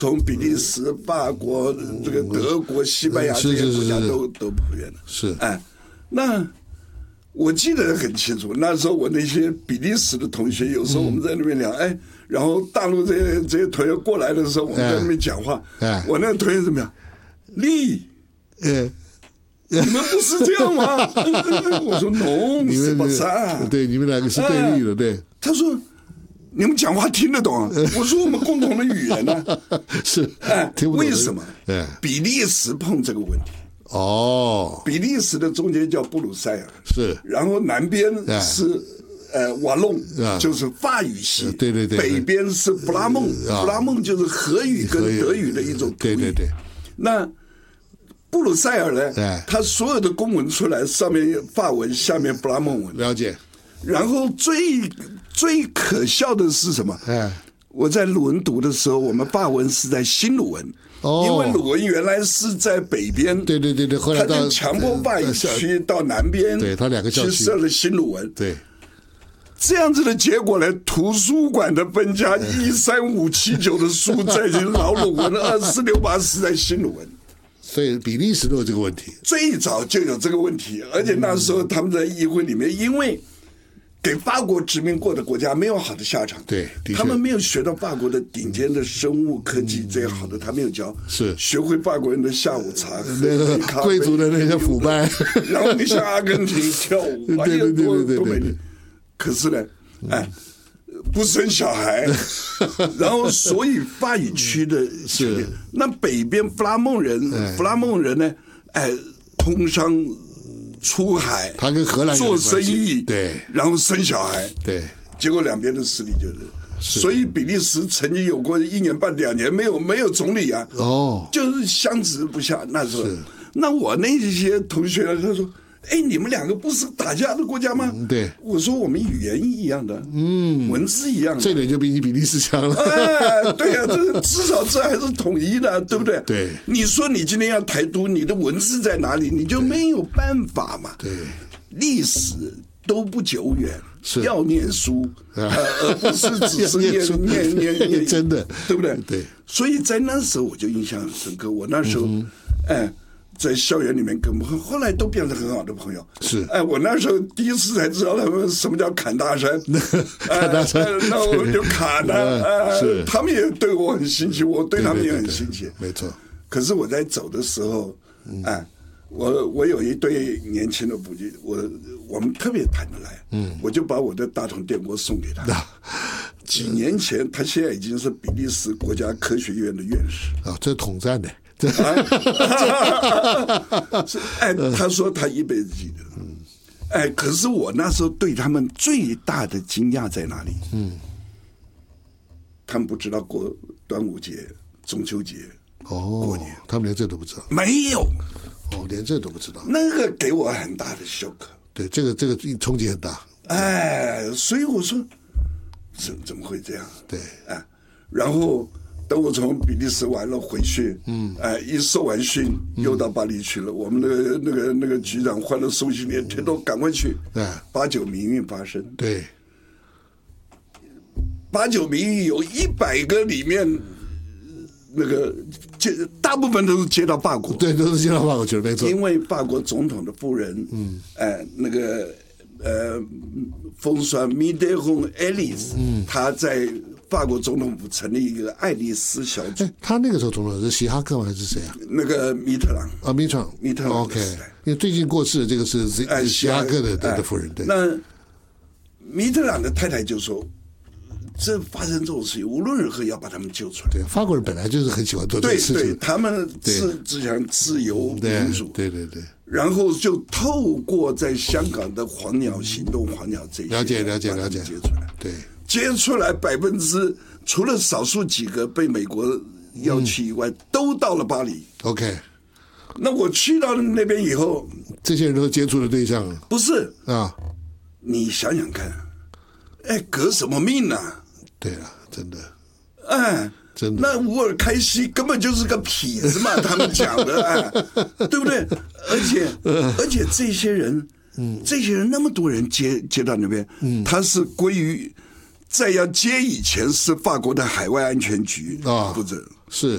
同比利时、法国、这个德国、西班牙这些国家都不远了。 是， 那我记得很清楚，那时候我那些比利时的同学，有时候我们在那边聊，然后大陆这些同学过来的时候，我们在那边讲话，我那个同学怎么样？你们不是这样吗？我说 no， 是不是啊？ 对，你们两个是对立的，对。 他说你们讲话听得懂啊？我说我们共同的语言呢？ 是，听不懂。 为什么？比利时碰这个问题。比利时的中间叫布鲁塞尔， 是， 然后南边是瓦隆，就是法语系， 对， 北边是布拉孟，布拉孟就是荷语跟德语的一种土语， 对。 那布鲁塞尔呢？它所有的公文出来，上面法文，下面布拉孟文， 了解。 然后最可笑的是什么？我在鲁文读的时候，我们法文是在新鲁文。因为鲁文原来是在北边， 对，后来他就强迫法语区到南边， 对他两个校区去设了新鲁文， 对， 这样子的结果呢，图书馆的分家13579的书在老鲁文，2468是在新鲁文， 所以比利时都有这个问题， 最早就有这个问题，而且那时候他们在议会里面，因为给法国殖民过的国家没有好的下场， 对， 他们没有学到法国的顶尖的生物科技最好的，他没有教， 是学会法国人的下午茶， 那个贵族的那些腐败， 然后你像阿根廷跳舞， 对， 多美丽。可是呢，不生小孩，然后所以法语区的是那北边弗拉孟人呢，通商。出海， 他跟荷兰做生意， 对， 然后生小孩， 对， 结果两边的势力就是，所以比利时曾经有过1年半2年没有总理啊，就是相持不下。那时候，那我那些同学他说，你们两个不是打架的国家吗？ 对， 我说我们语言一样的，文字一样的， 这点就比你比利时强了。 对呀，这至少这还是统一的，对不对？ 对， 你说你今天要台独，你的文字在哪里？你就没有办法嘛。 对， 历史都不久远，要念书，而不是只是念， 真的， 对不对？ 对， 所以在那时候我就印象很深刻。我那时候，在校园里面跟后来都变成很好的朋友。 是， 我那时候第一次才知道他们什么叫砍大山， 砍大山， 那我就砍了。 是， 他们也对我很新奇，我对他们也很新奇。 没错。 可是我在走的时候，我有一对年轻的夫妻，我们特别谈得来，我就把我的大同电锅送给他。几年前，他现在已经是比利时国家科学院的院士。 这是统战的。 他说他一辈子记得。可是我那时候对他们最大的惊讶在哪里？他们不知道过端午节、中秋节、过年， 他们连这都不知道。 没有。 连这都不知道。 那个给我很大的 shock。 对，这个冲击很大。 所以我说，怎么会这样？ 对， 然后等我从比利时完了回去，一受完训又到巴黎去了。我们的那个局长换了送信连天都赶快去。89民运发生。 对 ，89民运有100个里面，那个大部分都是接到法国。 对，都是接到法国去了，没错。 因为法国总统的夫人，那个风霜米德洪·爱丽丝，他在法国总统府成立一个爱丽丝小组。 他那个时候总统是希哈克吗？还是谁啊？ 那个米特朗啊，米特朗。OK， 因为最近过世的这个是希哈克的夫人。对， 那米特朗的太太就说，这发生这种事情，无论如何要把他们救出来。 对，法国人本来就是很喜欢做这个事情。 对，他们是只想自由民主。 对。 然后就透过在香港的黄鸟行动、黄鸟这些了解接出来。 对， 接出来除了少数几个被美国要去以外，都到了巴黎。 OK， 那我去到那边以后， 这些人都接触的对象了。 不是啊？ 你想想看，革什么命啊？ 对了，真的。真的， 那乌尔开西根本就是个痞子嘛，他们讲的，对不对？而且这些人那么多人接到那边，他是归于在要接以前是法国的海外安全局负责， 是